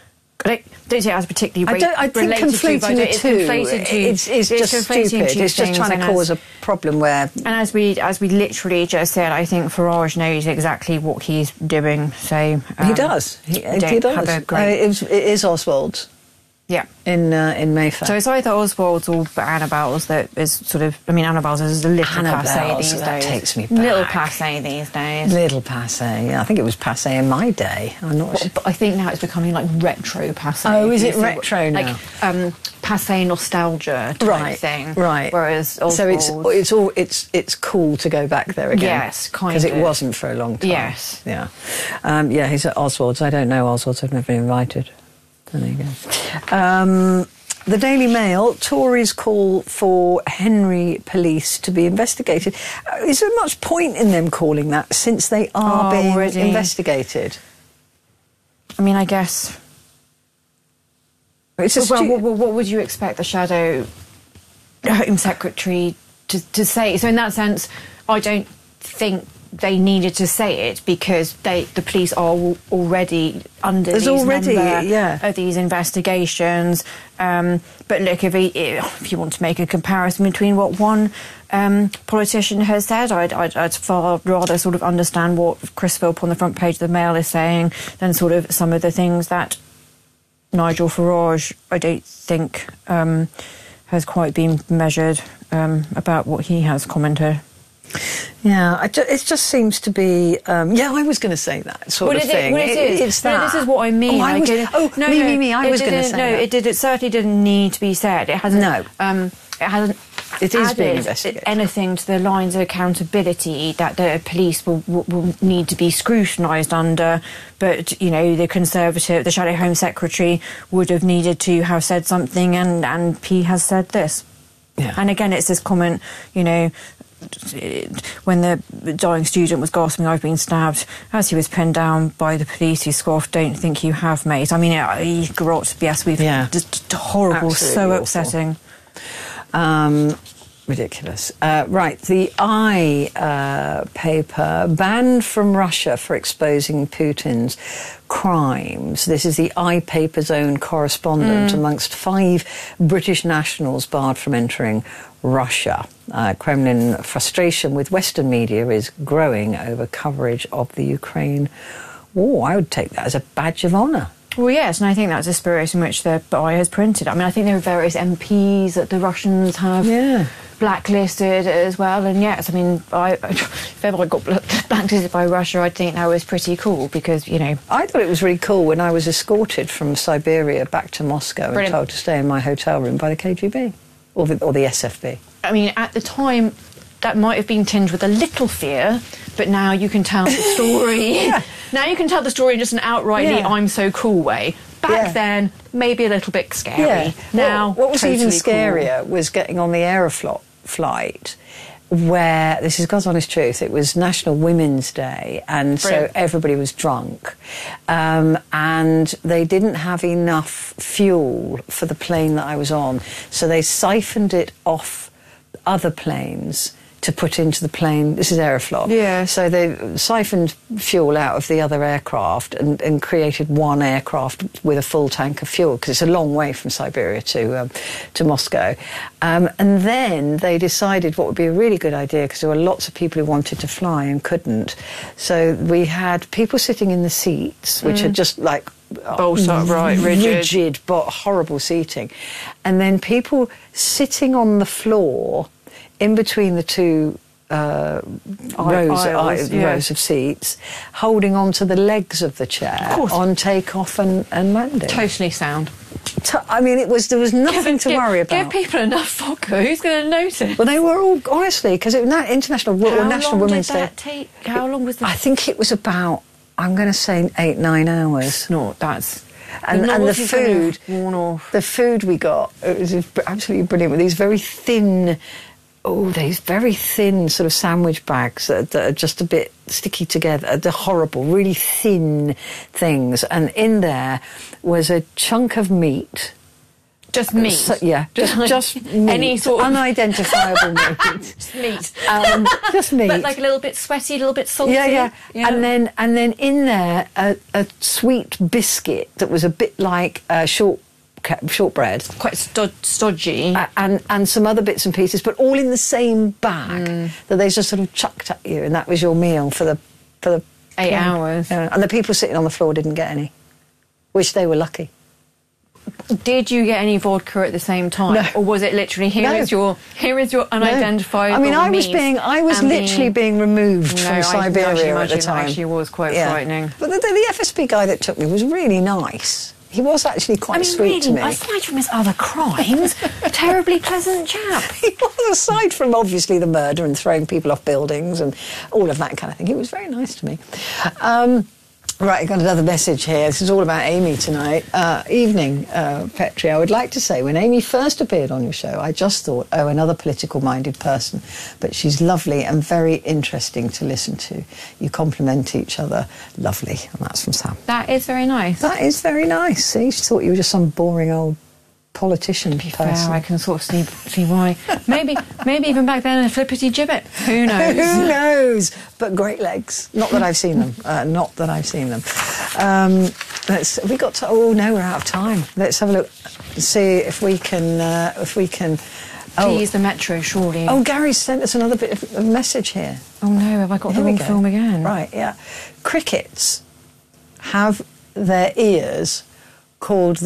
I don't, don't see it as particularly I don't, I think conflating the two, it's, it's, it's just stupid. It's just trying to cause a problem where... And as we as we literally just said, I think Farage knows exactly what he's doing, so... Um, he does. He, he does. Have a great... uh, it, was, it is Oswald's. Yeah. In uh, in Mayfair. So it's either Oswald's or Annabelle's that is sort of... I mean, Annabelle's is a little passé these that days. takes me back. Little passé these days. Little passé, yeah. I think it was passé in my day. I'm not well, sure. But I think now it's becoming like retro passé. Oh, is it retro now? Like um, passé nostalgia type right, thing. Right. Whereas Oswald's... So it's it's all it's it's cool to go back there again. Yes, kind of. Because it wasn't for a long time. Yes. Yeah. Um, yeah, he's at Oswald's. I don't know Oswald's. I've never been invited. There you go. Um, the Daily Mail, Tories call for Henry police to be investigated. Uh, is there much point in them calling that since they are oh, being already. investigated? I mean, I guess... It's a well, stu- well, well, what would you expect the Shadow Home Secretary to, to say? So in that sense, I don't think they needed to say it because they, the police are already under There's these already, number yeah. of these investigations. Um, but look, if, he, if you want to make a comparison between what one um, politician has said, I'd, I'd, I'd far rather sort of understand what Chris Philp on the front page of the Mail is saying than sort of some of the things that Nigel Farage, I don't think, um, has quite been measured um, about what he has commented. Yeah, I ju- it just seems to be. Um, yeah, I was going to say that sort well, of it, thing. Well, it it, is. It's no, that. this is what I mean. Oh, I like was, it, oh no, me, no, me, me. I it was going to say no, that. it did. It certainly didn't need to be said. It hasn't. No. Um, it hasn't. It is being added investigated. anything to the lines of accountability that the police will, will, will need to be scrutinised under. But, you know, the Conservative, the Shadow Home Secretary would have needed to have said something, and, and P has said this. Yeah. And again, it's this comment, you know, when the dying student was gasping, "I've been stabbed," as he was pinned down by the police, he scoffed, "Don't think you have, mate." I mean, it, grot, yes, we've yeah. just horrible, Absolutely so awful. upsetting. Um, ridiculous. Uh, right, the I uh, paper, banned from Russia for exposing Putin's crimes. This is the I paper's own correspondent Mm. amongst five British nationals barred from entering Russia. Uh, Kremlin frustration with Western media is growing over coverage of the Ukraine war. I would take that as a badge of honour. Well, yes, and I think that's the spirit in which the B I has printed. I mean, I think there are various M Ps that the Russians have yeah. blacklisted as well. And yes, I mean, I, if ever I got blacklisted by Russia, I'd think that was pretty cool because, you know... I thought it was really cool when I was escorted from Siberia back to Moscow Brilliant. and told to stay in my hotel room by the K G B or the, or the S F B. I mean, at the time, that might have been tinged with a little fear, but now you can tell the story... yeah. Now you can tell the story in just an outrightly Yeah. I'm so cool way. Back Yeah. then, maybe a little bit scary. Yeah. Now, what, what was totally even cool. scarier was getting on the Aeroflot flight where, this is God's honest truth, it was National Women's Day, and Brilliant. so everybody was drunk, um, and they didn't have enough fuel for the plane that I was on, so they siphoned it off other planes to put into the plane. This is Aeroflot. Yeah. So they siphoned fuel out of the other aircraft and, and created one aircraft with a full tank of fuel, because it's a long way from Siberia to um, to Moscow. Um, and then they decided what would be a really good idea, because there were lots of people who wanted to fly and couldn't. So we had people sitting in the seats, which Mm. are just like Bolt upright, rigid. rigid, but horrible seating. And then people sitting on the floor in between the two uh, rows, aisles, uh, yeah. rows of seats, holding onto the legs of the chair Of course. on take-off and, and landing. Totally sound. To- I mean, it was there was nothing to give, worry about. Give people enough vodka. Who's going to notice? Well, they were all, honestly, because it was na- International Wo- How or National long Women's did Day. that take? How long was the... I think it was about, I'm going to say, eight, nine hours. No, that's... And, The and the novelty's kind of food, worn off. the food we got, it was absolutely brilliant. With these very thin, oh, these very thin sort of sandwich bags that, that are just a bit sticky together. They're horrible, really thin things. And in there was a chunk of meat. Just meat? So, yeah, just, Like just meat. any sort of... Unidentifiable meat. Just meat. Um, just meat. But like a little bit sweaty, a little bit salty. Yeah, yeah, And then, and then in there, a, a sweet biscuit that was a bit like uh, short shortbread, quite sto- stodgy, uh, and and some other bits and pieces, but all in the same bag Mm. that they just sort of chucked at you, and that was your meal for the for the Eight yeah. hours. Yeah. And the people sitting on the floor didn't get any, which they were lucky. Did you get any vodka at the same time, No. or was it literally here No. is your here is your unidentified? I mean, I was meat being, I was and literally being, removed No, from I can Siberia actually at the imagine time. It actually was quite Yeah. frightening. But the, the, the F S B guy that took me was really nice. He was actually quite I mean, sweet really, to me. aside from his other crimes, a terribly pleasant chap. He was, aside from obviously the murder and throwing people off buildings and all of that kind of thing. He was very nice to me. Um, right, I got another message here. This is all about Amy tonight. Uh, evening, uh, Petri. I would like to say, when Amy first appeared on your show, I just thought, oh, another political-minded person. But she's lovely and very interesting to listen to. You complement each other. Lovely. And that's from Sam. That is very nice. That is very nice. See, she thought you were just some boring old politician person. Fair, I can sort of see, see why. Maybe maybe even back then a flippity gibbet. Who knows? Who knows? But great legs. Not that I've seen them. Uh, not that I've seen them. Um, let's. Have we got to? Oh no, we're out of time. Let's have a look. See if we can. Uh, if we can. Oh. Geez, the Metro, surely. Oh, Gary sent us another bit of a message here. Oh no, have I got Here the we wrong go. film again? Right, yeah. Crickets have their ears called the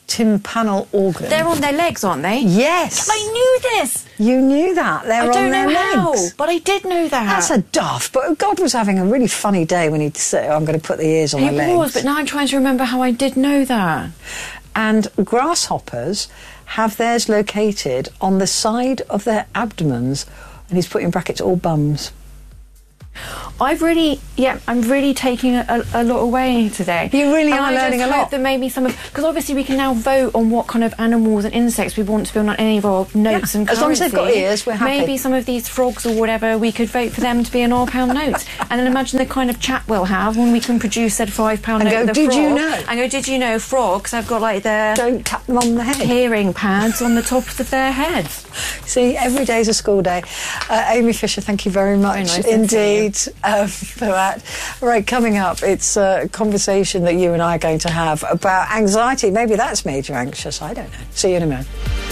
tympanal organ. They're on their legs, aren't they? Yes. I knew this. You knew that. They're I on don't their know how, legs. but I did know that. That's a daft. But God was having a really funny day when he'd say, oh, I'm going to put the ears on It my legs. was, but now I'm trying to remember how I did know that. And grasshoppers have theirs located on the side of their abdomens, and he's put in brackets all bums. I've really, yeah, I'm really taking a, a, a lot away today. You really and are I learning just a hope lot. That maybe some of, because obviously we can now vote on what kind of animals and insects we want to be on any of our notes Yeah, and currency. as long as they've got ears, we're happy. Maybe some of these frogs or whatever, we could vote for them to be in our pound notes. And then imagine the kind of chat we'll have when we can produce said five pound And note go, with a did frog. you know? And go, did you know frogs have got like their... Don't tap them on the head. Hearing pads on the tops of their heads. See, every day's a school day. Uh, Amy Fisher, thank you very much Very nice indeed um, for that. Right, coming up, it's a conversation that you and I are going to have about anxiety. Maybe that's made you anxious. I don't know. See you in a minute.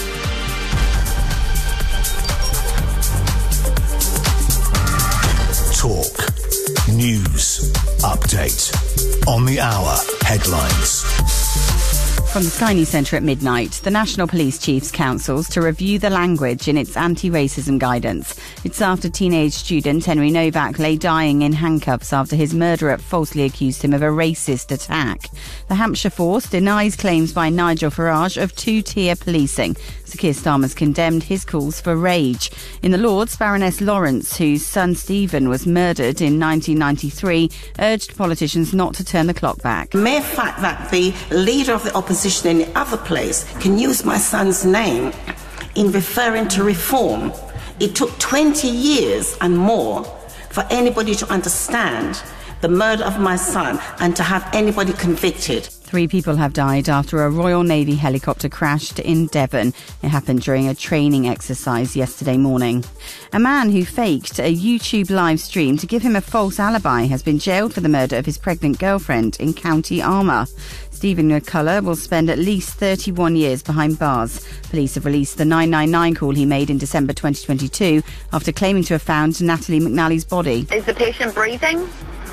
Talk. News. Update. On the hour. Headlines. From the Sky News Centre at midnight, the National Police Chiefs counsels to review the language in its anti-racism guidance. It's after teenage student Henry Novak lay dying in handcuffs after his murderer falsely accused him of a racist attack. The Hampshire Force denies claims by Nigel Farage of two-tier policing. Sir Keir Starmer's condemned his calls for rage. In the Lords, Baroness Lawrence, whose son Stephen was murdered in nineteen ninety-three, urged politicians not to turn the clock back. The mere fact that the leader of the opposition in the other place can use my son's name in referring to reform. It took twenty years and more for anybody to understand the murder of my son and to have anybody convicted. Three people have died after a Royal Navy helicopter crashed in Devon. It happened during a training exercise yesterday morning. A man who faked a YouTube live stream to give him a false alibi has been jailed for the murder of his pregnant girlfriend in County Armagh. Stephen McCullough will spend at least thirty-one years behind bars. Police have released the nine nine nine call he made in December twenty twenty-two after claiming to have found Natalie McNally's body. Is the patient breathing?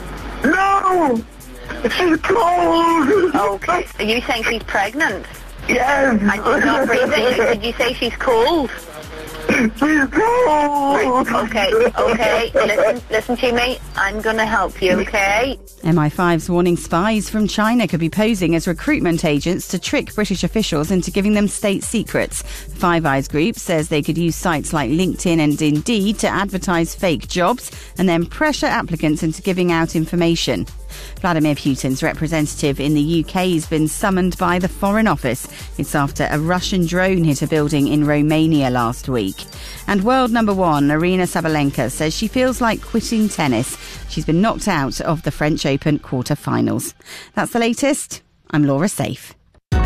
No! She's cold! Okay. Are you saying she's pregnant? Yes! And she's not breathing? Did you say she's cold? She's cold! Okay, okay. Listen, listen to me. I'm going to help you, okay? M I five's warning spies from China could be posing as recruitment agents to trick British officials into giving them state secrets. The Five Eyes group says they could use sites like LinkedIn and Indeed to advertise fake jobs and then pressure applicants into giving out information. Vladimir Putin's representative in the U K has been summoned by the Foreign Office. It's after a Russian drone hit a building in Romania last week. And world number one, Aryna Sabalenka, says she feels like quitting tennis. She's been knocked out of the French Open quarter-finals. That's the latest. I'm Laura Safe.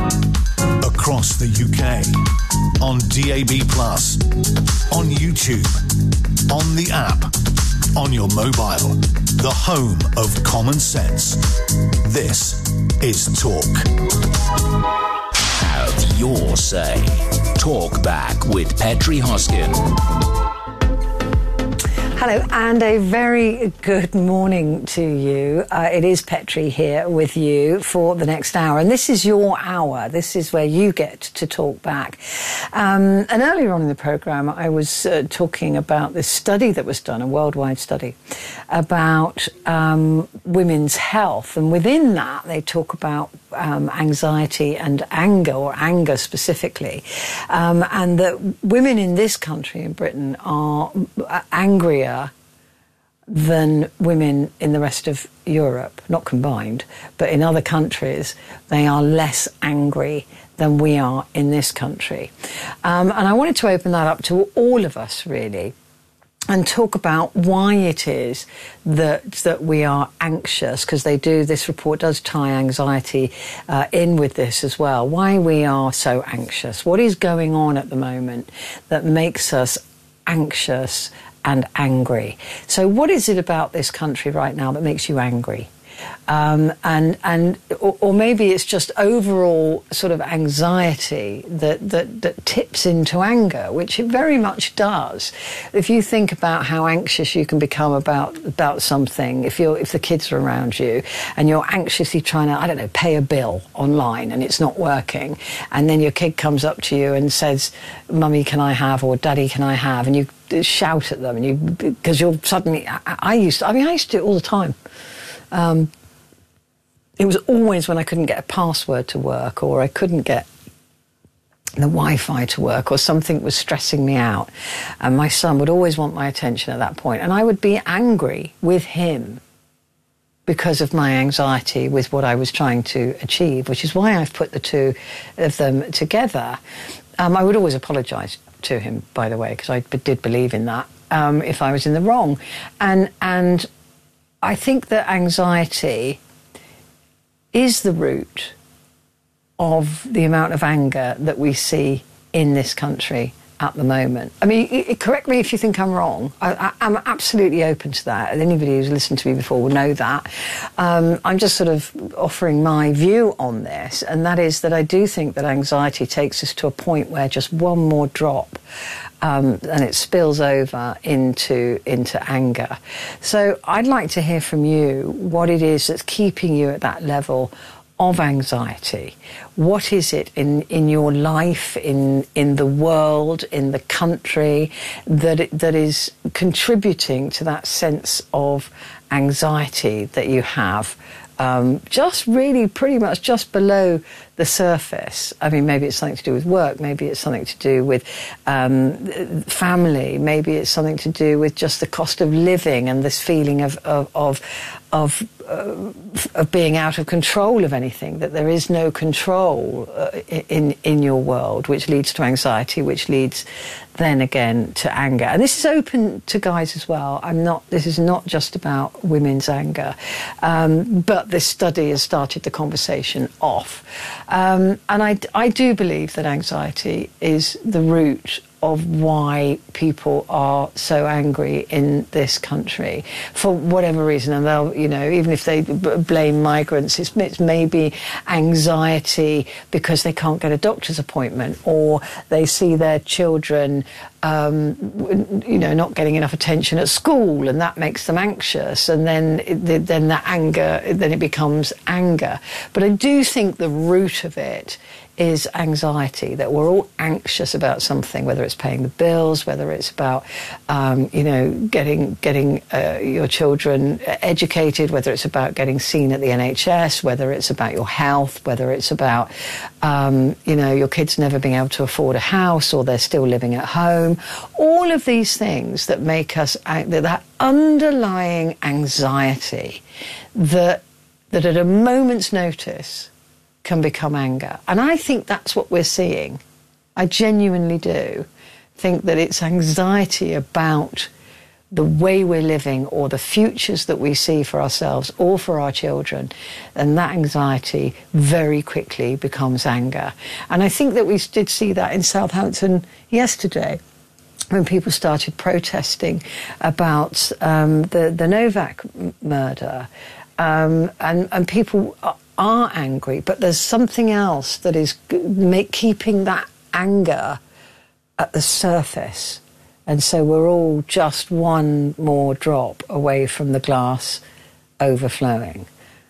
Across the U K. On D A B plus. On YouTube. On the app. On your mobile. The home of common sense. This is Talk. Have your say. Talk back with Petri Hoskin. Hello and a very good morning to you. Uh, it is Petri here with you for the next hour, and this is your hour. This is where you get to talk back. Um, and earlier on in the programme, I was uh, talking about this study that was done, a worldwide study, about um, women's health. And within that, they talk about um, anxiety and anger, or anger specifically, um, and that women in this country, in Britain, are angrier than women in the rest of Europe, not combined, but in other countries, they are less angry than we are in this country. Um, and I wanted to open that up to all of us, really, and talk about why it is that that we are anxious, because they do, this report does tie anxiety uh, in with this as well, why we are so anxious, what is going on at the moment that makes us anxious and angry. So what is it about this country right now that makes you angry? Um, and and or, or maybe it's just overall sort of anxiety that, that, that tips into anger, which it very much does. If you think about how anxious you can become about about something, if you're if the kids are around you and you're anxiously trying to, I don't know, pay a bill online and it's not working, and then your kid comes up to you and says, "Mummy, can I have?" or "Daddy, can I have?" and you shout at them, and you because you're suddenly. I, I used to, I mean, I used to do it all the time. Um, It was always when I couldn't get a password to work, or I couldn't get the Wi-Fi to work, or something was stressing me out. And my son would always want my attention at that point. And I would be angry with him because of my anxiety with what I was trying to achieve, which is why I've put the two of them together. Um, I would always apologise to him, by the way, because I did believe in that, um, if I was in the wrong. And, and I think that anxiety is the root of the amount of anger that we see in this country at the moment. I mean, it, correct me if you think I'm wrong. I, I, I'm absolutely open to that. Anybody who's listened to me before will know that. Um, I'm just sort of offering my view on this, and that is that I do think that anxiety takes us to a point where just one more drop Um, and it spills over into into anger. So I'd like to hear from you what it is that's keeping you at that level of anxiety. What is it in, in your life, in in the world, in the country, that it, that is contributing to that sense of anxiety that you have? Um, just really pretty much just below the surface. I mean, maybe it's something to do with work, maybe it's something to do with um, family, maybe it's something to do with just the cost of living and this feeling of of of of, uh, of being out of control of anything, that there is no control uh, in in your world, which leads to anxiety, which leads then again to anger. And this is open to guys as well. I'm not. This is not just about women's anger, um, but this study has started the conversation off. Um, and I, I do believe that anxiety is the root of why people are so angry in this country for whatever reason. And they'll, you know, even if they b- blame migrants, it's, it's maybe anxiety because they can't get a doctor's appointment, or they see their children Um, you know, not getting enough attention at school, and that makes them anxious, and then then that anger, then it becomes anger. But I do think the root of it is anxiety, that we're all anxious about something, whether it's paying the bills, whether it's about, um, you know, getting getting uh, your children educated, whether it's about getting seen at the N H S, whether it's about your health, whether it's about, um, you know, your kids never being able to afford a house, or they're still living at home. All of these things that make us, that, that underlying anxiety that that at a moment's notice can become anger. And I think that's what we're seeing. I genuinely do think that it's anxiety about the way we're living, or the futures that we see for ourselves or for our children, and that anxiety very quickly becomes anger. And I think that we did see that in Southampton yesterday, when people started protesting about um, the, the Novak murder, um, and, and people are, are angry, but there's something else that is make, keeping that anger at the surface. And so we're all just one more drop away from the glass overflowing.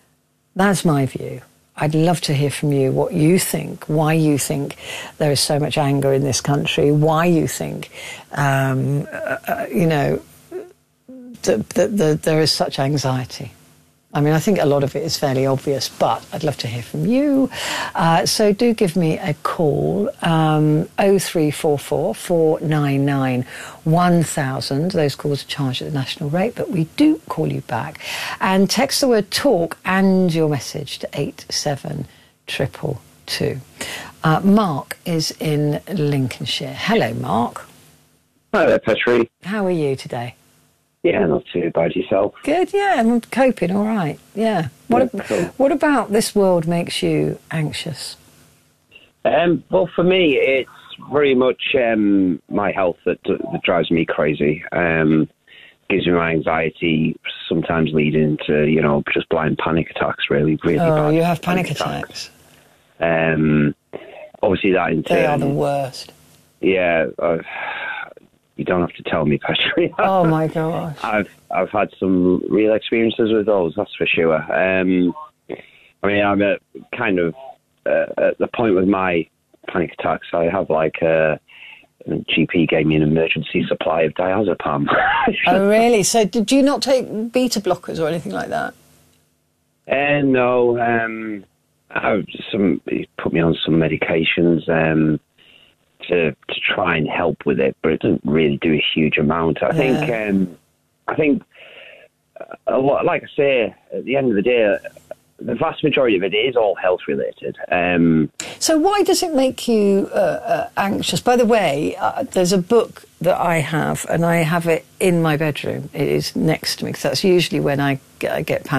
That's my view. I'd love to hear from you what you think, why you think there is so much anger in this country, why you think, um, uh, you know, that, that, that there is such anxiety. I mean, I think a lot of it is fairly obvious, but I'd love to hear from you. Uh, so do give me a call, um, oh three four four, four nine nine, one thousand. Those calls are charged at the national rate, but we do call you back. And text the word talk and your message to eight seven two two two. Uh, Mark is in Lincolnshire. Hello, Mark. Hi there, Petri. How are you today? Yeah, not too bad. Yourself? Good, yeah, I'm coping all right, yeah. What, yeah, cool. What about this world makes you anxious? Um, well, for me, it's very much um, my health that, that drives me crazy. Um, gives me my anxiety, sometimes leading to, you know, just blind panic attacks, really, really oh, bad. you have panic attacks. attacks. Um, obviously, that in turn... They are the worst. Yeah, uh, you don't have to tell me, Patrick. Oh, my gosh. I've I've had some real experiences with those, that's for sure. Um, I mean, I'm at kind of uh, at the point with my panic attacks, I have like a... The G P gave me an emergency supply of diazepam. Oh, really? So did you not take beta blockers or anything like that? Uh, no. Um, I some he put me on some medications um, to to try and help with it, but it doesn't really do a huge amount. I Yeah. think um, I think a lot. Like I say, at the end of the day, the vast majority of it is all health related. Um, So why does it make you uh, uh, anxious? By the way, uh, there's a book that I have, and I have it in my bedroom. It is next to me, because that's usually when I get, I get panic.